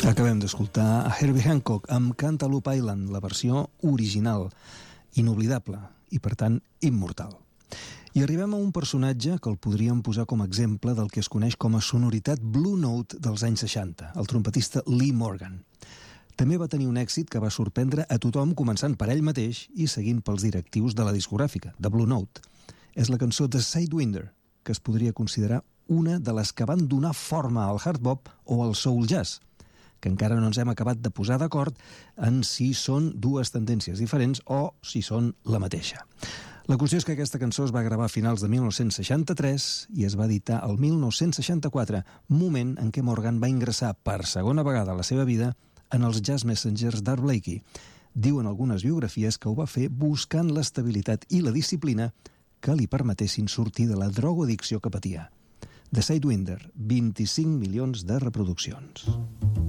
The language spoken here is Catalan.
Acabem d'escoltar a Herbie Hancock amb Cantaloupe Island, la versió original, inoblidable i, per tant, immortal. I arribem a un personatge que el podríem posar com a exemple del que es coneix com a sonoritat Blue Note dels anys 60, el trompetista Lee Morgan. També va tenir un èxit que va sorprendre a tothom, començant per ell mateix i seguint pels directius de la discogràfica, de Blue Note. És la cançó de Sidewinder, que es podria considerar una de les que van donar forma al hard bop o al soul jazz, que encara no ens hem acabat de posar d'acord en si són dues tendències diferents o si són la mateixa. La qüestió és que aquesta cançó es va gravar a finals de 1963 i es va editar el 1964, moment en què Morgan va ingressar per segona vegada a la seva vida en els Jazz Messengers d'Art Blakey. Diuen algunes biografies que ho va fer buscant l'estabilitat i la disciplina que li permetessin sortir de la drogoaddicció que patia. The Sidewinder, 25 milions de reproduccions.